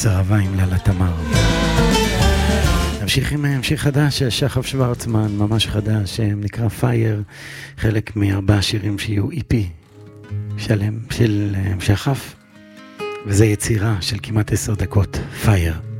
חוסר אהבה עם לילה תמר. נמשיך עם המשך חדש של שחף שוורצמן, ממש חדש, נקרא פייר, חלק מ4 שירים שיהיו EP שלם של שחף, וזה יצירה של כמעט 10 דקות, פייר.